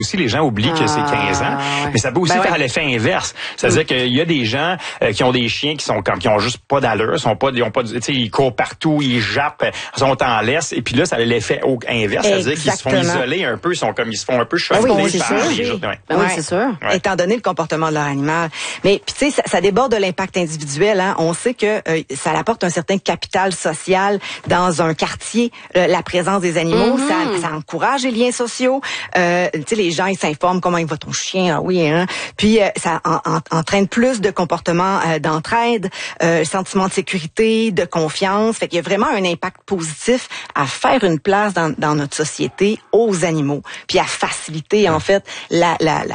aussi, les gens oublient que c'est 15 ans, mais ça peut aussi faire l'effet inverse. C'est-à-dire qu'il y a des gens qui ont des chiens qui ont juste pas d'allure, ils courent partout, ils jappent, sont en laisse, et puis là, ça a l'effet inverse, c'est-à-dire qu'ils se font isoler un peu, ils se font un peu chauffer par les autres. Oui, c'est sûr. Étant donné le comportement de leur animal. Mais puis tu sais, ça déborde de l'impact individuel. Hein. On sait que ça apporte un certain capital social dans un quartier, la présence des animaux, ça encourage les liens sociaux. Tu sais, les gens, ils s'informent comment il va ton chien, Puis ça entraîne plus de comportements d'entraide, sentiment de sécurité, de confiance. Fait qu'il y a vraiment un impact positif à faire une place dans notre société aux animaux, puis à faciliter en fait la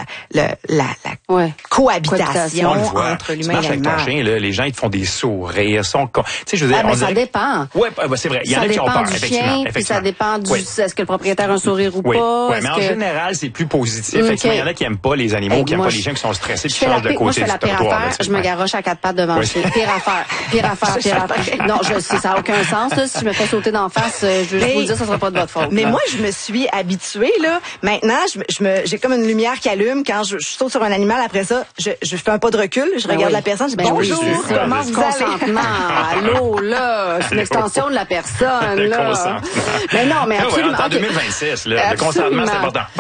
cohabitation entre l'humain et l'animal. Avec ton chien, là, les gens ils te font des sourires, tu sais, je veux dire, mais ça dépend. Ouais, c'est vrai. Il y en a qui ont peur, effectivement. Puis ça dépend du est-ce que le propriétaire a un sourire ou pas. Oui, mais en général, c'est plus positif. Effectivement, il y en a qui aiment pas les animaux, qui aiment pas les gens qui sont stressés, qui changent de côté. Moi, je fais la pire affaire, je me garoche à quatre pattes devant le chien. Pire affaire. Non, ça n'a aucun sens, là. Si je me fais sauter d'en face, je vais vous dire, ça sera pas de votre faute. Mais moi, je me suis habituée, là. Maintenant, j'ai comme une lumière qui allume quand je saute sur un animal. Après ça, je fais un pas de recul, je regarde la personne, je dis bonjour, comment vous allez? Allô, là. C'est une extension de la personne, là. Mais non, mais absolument. En 2026, là, le consentement, c'est important. Bon.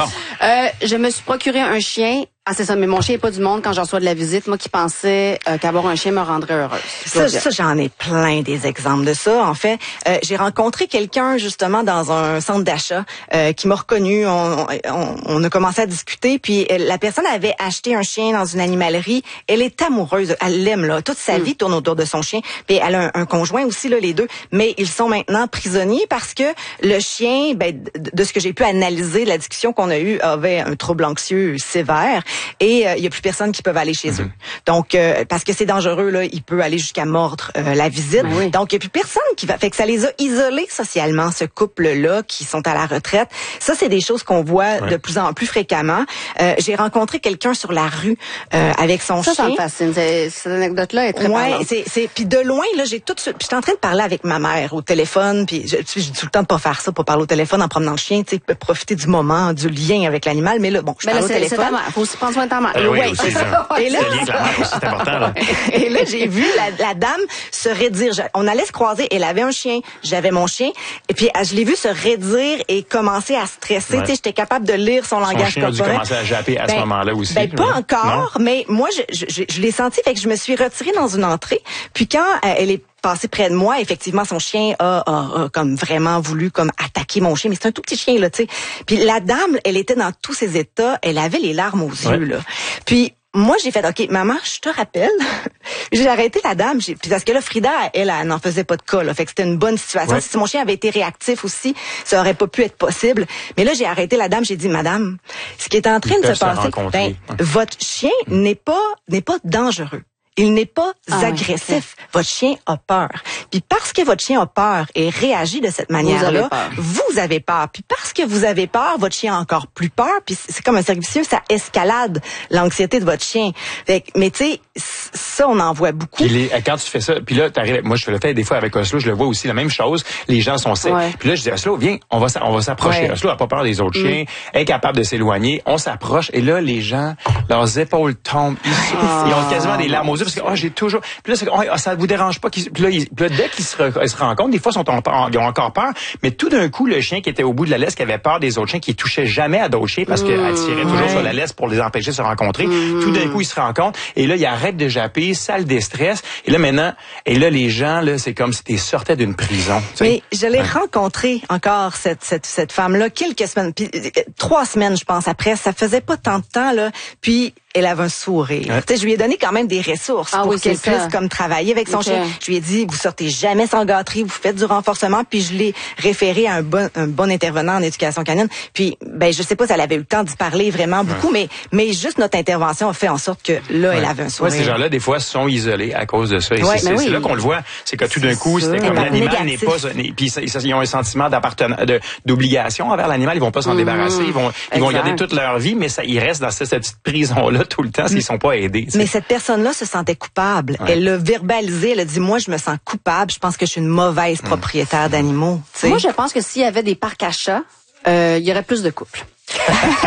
Je me suis procuré un chien. Ah, c'est ça, mais mon chien n'est pas du monde quand j'en reçois de la visite. Moi qui pensais qu'avoir un chien me rendrait heureuse. Ça, j'en ai plein des exemples de ça. En fait, j'ai rencontré quelqu'un justement dans un centre d'achat qui m'a reconnu. On a commencé à discuter, puis la personne avait acheté un chien dans une animalerie. Elle est amoureuse, elle l'aime là. Toute sa vie tourne autour de son chien. Puis elle a un conjoint aussi là, les deux. Mais ils sont maintenant prisonniers parce que le chien, de ce que j'ai pu analyser, la discussion qu'on a eue, avait un trouble anxieux sévère. Et il y a plus personne qui peut aller chez eux. Donc parce que c'est dangereux là, il peut aller jusqu'à mordre la visite. Donc il y a plus personne qui va. Fait que ça les a isolés socialement, ce couple-là qui sont à la retraite. Ça c'est des choses qu'on voit de plus en plus fréquemment. J'ai rencontré quelqu'un sur la rue avec son chien. Ça me fascine. Cette anecdote-là est très parlante. C'est puis de loin là, j'ai tout de suite. Puis j'étais en train de parler avec ma mère au téléphone. Puis j'ai tout le temps de pas faire ça, pas parler au téléphone en promenant le chien. Tu sais, profiter du moment, du lien avec l'animal. Mais là, bon, je parle au téléphone. Faut aussi prendre soin de ta mère. Aussi, et là, c'est important. Là. Et là, j'ai vu la dame se raidir. On allait se croiser. Elle avait un chien. J'avais mon chien. Et puis, je l'ai vu se raidir et commencer à stresser. Tu sais, j'étais capable de lire son langage corporel. Son chien a dû commencer à japper à ce moment-là aussi. Pas encore, mais moi, je l'ai senti. Fait que je me suis retirée dans une entrée. Puis quand elle est passé près de moi, effectivement, son chien a comme vraiment voulu comme attaquer mon chien, mais c'est un tout petit chien là, tu sais. Puis la dame, elle était dans tous ses états, elle avait les larmes aux yeux là. Puis moi, j'ai fait, OK, maman, je te rappelle. J'ai arrêté la dame. Puis parce que là, Frida, elle n'en faisait pas de cas. Là, fait que c'était une bonne situation. Si mon chien avait été réactif aussi, ça aurait pas pu être possible. Mais là, j'ai arrêté la dame. J'ai dit, madame, ce qui est en train de se passer, votre chien n'est pas dangereux. Il n'est pas agressif. Votre chien a peur. Puis parce que votre chien a peur et réagit de cette manière-là, vous avez peur. Puis parce que vous avez peur, votre chien a encore plus peur. Puis c'est comme un cercle vicieux, ça escalade l'anxiété de votre chien. Fait que, mais tu sais, ça, on en voit beaucoup. Puis quand tu fais ça, puis là, t'arrives. Moi, je le fais des fois avec Oslo, je le vois aussi, la même chose. Les gens sont secs. Puis là, je dis, Oslo, viens, on va s'approcher. Oslo a pas peur des autres chiens, est capable de s'éloigner. On s'approche et là, les gens, leurs épaules tombent. Ils ont quasiment des larmes aux yeux parce que j'ai toujours. Puis là, ça vous dérange pas. Puis là, dès qu'ils se rencontrent, des fois, ils ont encore peur. Mais tout d'un coup, le chien qui était au bout de la laisse, qui avait peur des autres chiens, qui touchait jamais à d'autres chiens parce qu'elle tirait toujours sur la laisse pour les empêcher de se rencontrer. Tout d'un coup, ils se rencontrent et là, ils arrêtent de japper, ça le déstresse. Et là, maintenant, les gens, là, c'est comme si tu sortais d'une prison. Mais je l'ai rencontré encore, cette femme-là, quelques semaines, puis 3 semaines, je pense, après. Ça faisait pas tant de temps, là. Puis, elle avait un sourire. Je lui ai donné quand même des ressources pour qu'elle puisse comme travailler avec son chien. Je lui ai dit, vous sortez jamais sans gâterie, vous faites du renforcement, puis je l'ai référé à un bon intervenant en éducation canine. Puis, je sais pas si elle avait eu le temps d'y parler vraiment beaucoup, mais juste notre intervention a fait en sorte que là, elle avait un sourire. Ces gens-là, des fois, sont isolés à cause de ça. Et c'est là qu'on le voit. C'est que tout d'un coup, c'était comme l'animal n'est pas, puis ils ont un sentiment d'obligation envers l'animal. Ils vont pas s'en débarrasser. Ils vont garder toute leur vie, mais ils restent dans cette petite prison-là tout le temps s'ils sont pas aidés. Mais cette personne-là se sentait coupable. Elle l'a verbalisé. Elle a dit, moi, je me sens coupable. Je pense que je suis une mauvaise propriétaire d'animaux. Moi, je pense que s'il y avait des parcs à chats, il y aurait plus de couples.